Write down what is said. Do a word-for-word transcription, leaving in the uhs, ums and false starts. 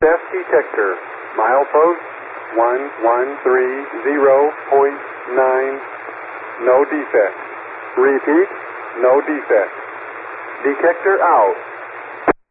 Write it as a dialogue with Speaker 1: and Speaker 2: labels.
Speaker 1: F detector, milepost one one three zero point nine, no defect. Repeat, no defect. Detector out.